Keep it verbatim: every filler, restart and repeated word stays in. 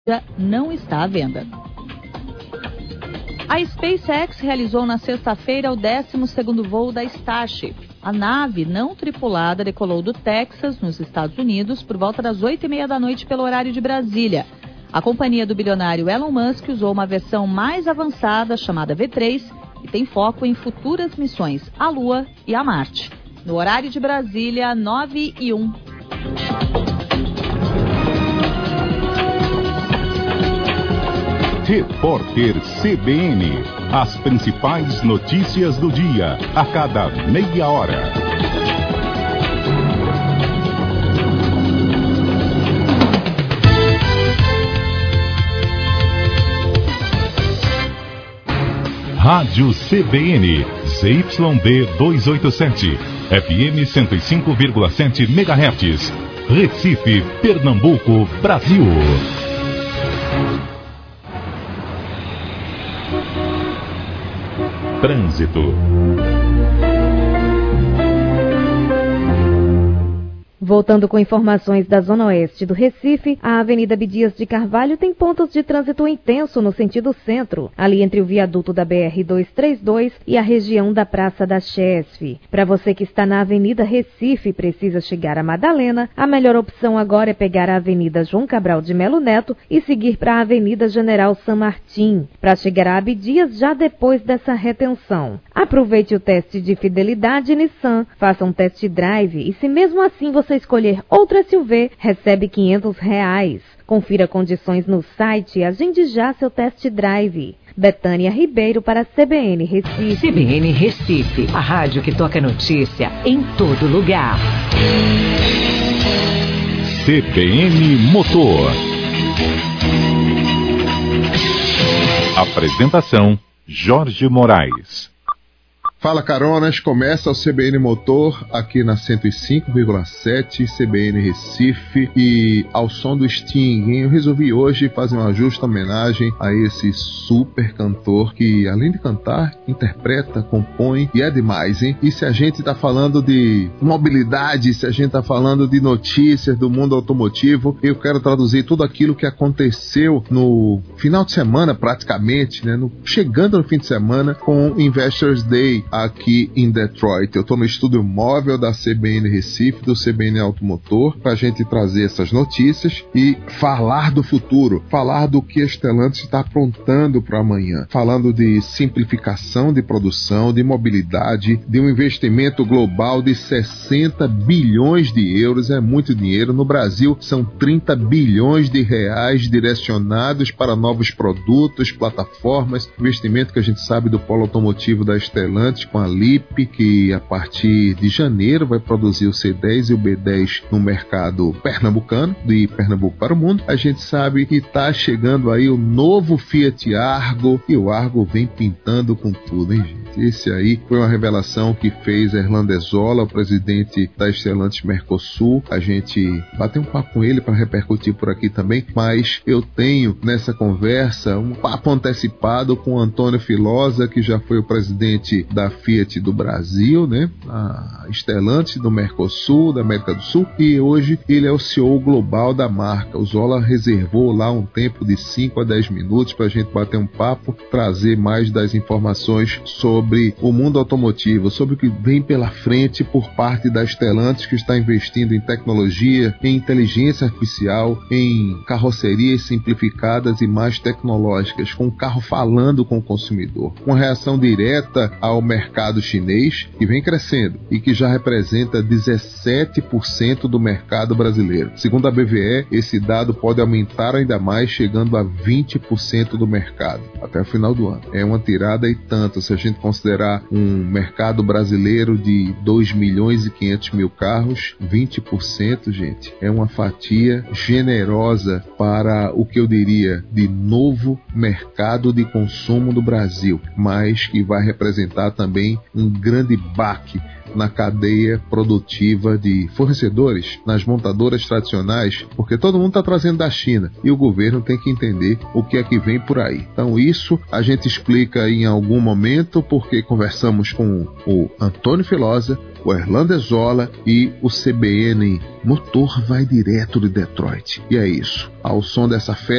não está à venda. A SpaceX realizou na sexta-feira o décimo segundo voo da Starship. A nave não tripulada decolou do Texas, nos Estados Unidos, por volta das oito e meia da noite pelo horário de Brasília. A companhia do bilionário Elon Musk usou uma versão mais avançada, chamada V três, e tem foco em futuras missões à Lua e a Marte. No horário de Brasília, nove e um. Repórter C B N. As principais notícias do dia, a cada meia hora. Rádio C B N, Z Y D duzentos e oitenta e sete, F M cento e cinco vírgula sete megahertz, Recife, Pernambuco, Brasil. Trânsito. Voltando com informações da Zona Oeste do Recife, a Avenida Abdias de Carvalho tem pontos de trânsito intenso no sentido centro, ali entre o viaduto da B R duzentos e trinta e dois e a região da Praça da Chesf. Para você que está na Avenida Recife e precisa chegar a Madalena, a melhor opção agora é pegar a Avenida João Cabral de Melo Neto e seguir para a Avenida General San Martín, para chegar a Abdias já depois dessa retenção. Aproveite o teste de fidelidade Nissan, faça um test drive e se mesmo assim você escolher outra S U V, recebe quinhentos reais. Confira condições no site e agende já seu test drive. Betânia Ribeiro para C B N Recife. C B N Recife, a rádio que toca notícia em todo lugar. C B N Motor. Apresentação: Jorge Moraes. Fala Caronas, começa o C B N Motor aqui na cento e cinco vírgula sete, C B N Recife, e ao som do Sting. Eu resolvi hoje fazer uma justa homenagem a esse super cantor que, além de cantar, interpreta, compõe e é demais, hein? E se a gente tá falando de mobilidade, se a gente tá falando de notícias do mundo automotivo, eu quero traduzir tudo aquilo que aconteceu no final de semana, praticamente, né? No, chegando no fim de semana com o Investors Day aqui em Detroit. Eu estou no estúdio móvel da C B N Recife, do C B N Automotor, para a gente trazer essas notícias e falar do futuro, falar do que a Stellantis está aprontando para amanhã, falando de simplificação de produção, de mobilidade, de um investimento global de sessenta bilhões de euros, é muito dinheiro. No Brasil são trinta bilhões de reais direcionados para novos produtos, plataformas, investimento que a gente sabe do polo automotivo da Stellantis, com a Lip, que a partir de janeiro vai produzir o C dez e o B dez no mercado pernambucano, de Pernambuco para o mundo. A gente sabe que está chegando aí o novo Fiat Argo, e o Argo vem pintando com tudo, hein, gente? Esse aí foi uma revelação que fez Erlan Desola, o presidente da Stellantis Mercosul. A gente bateu um papo com ele para repercutir por aqui também, mas eu tenho nessa conversa um papo antecipado com o Antônio Filosa, que já foi o presidente da Fiat do Brasil, né? A Stellantis do Mercosul, da América do Sul, e hoje ele é o C E O global da marca. O Zola reservou lá um tempo de cinco a dez minutos para a gente bater um papo, trazer mais das informações sobre o mundo automotivo, sobre o que vem pela frente por parte da Stellantis, que está investindo em tecnologia, em inteligência artificial, em carrocerias simplificadas e mais tecnológicas, com o carro falando com o consumidor, com reação direta ao mercado chinês, que vem crescendo e que já representa dezessete por cento do mercado brasileiro. Segundo a B V E, esse dado pode aumentar ainda mais, chegando a vinte por cento do mercado até o final do ano. É uma tirada e tanto, se a gente considerar um mercado brasileiro de dois milhões e quinhentos mil carros, vinte por cento, gente, é uma fatia generosa para o que eu diria de novo mercado de consumo do Brasil, mas que vai representar também um grande baque na cadeia produtiva de fornecedores, nas montadoras tradicionais, porque todo mundo está trazendo da China e o governo tem que entender o que é que vem por aí. Então isso a gente explica em algum momento, porque conversamos com o Antônio Filosa, o Erlan Desola e o C B N Motor vai direto de Detroit. E é isso. Ao som dessa festa,